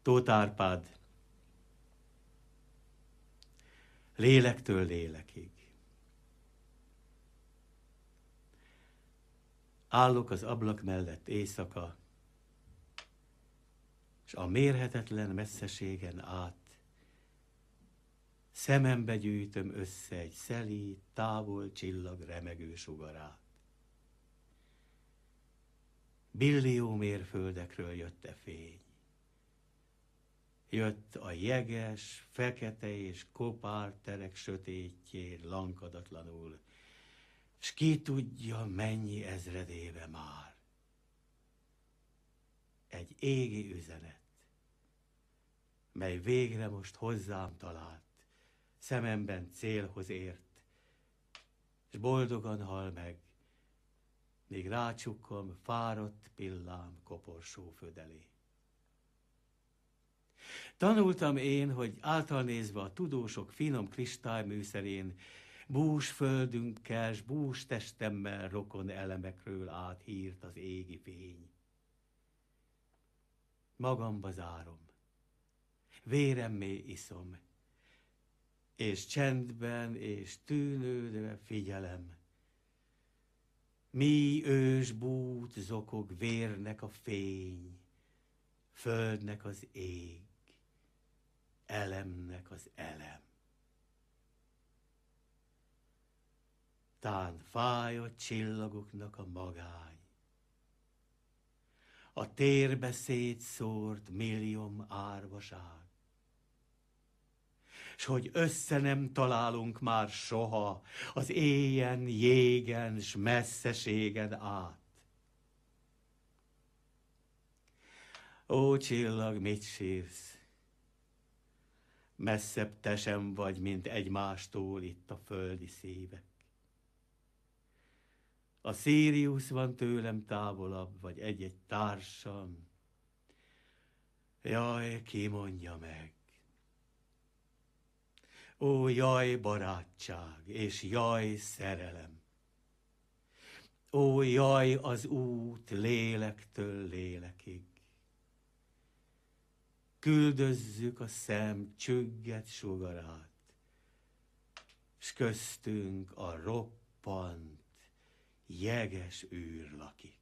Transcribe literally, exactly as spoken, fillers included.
Tóth Árpád, lélektől lélekig. Állok az ablak mellett éjszaka, s a mérhetetlen messzeségen át szemembe gyűjtöm össze egy szelíd, távol csillag remegő sugarát. Billió mérföldekről jött e fény. Jött a jeges, fekete és kopár terek sötétjén lankadatlanul, s ki tudja, mennyi ezredéve már. Egy égi üzenet, mely végre most hozzám talált, szememben célhoz ért, s boldogan hal meg, míg rácsukkom fáradt pillám koporsó födelé. Tanultam én, hogy általnézve a tudósok finom kristályműszerén bús földünkkel s bús testemmel rokon elemekről áthírt az égi fény. Magamba zárom, véremmé iszom, és csendben és tűnődve figyelem, mi ős bút zokog vérnek a fény, földnek az ég, elemnek az elem. Tán fáj a csillagoknak a magány, a térbe szétszórt millióm árvaság, s hogy össze nem találunk már soha az éjen, jégen s messzeségen át. Ó, csillag, mit sírsz? Messzebb te sem vagy, mint egymástól itt a földi szívek. A Szíriusz van tőlem távolabb, vagy egy-egy társam. Jaj, ki mondja meg? Ó, jaj, barátság, és jaj, szerelem. Ó, jaj, az út lélektől lélekig. Küldözzük a szem csügget sugarát, s köztünk a roppant, jeges űr lakik.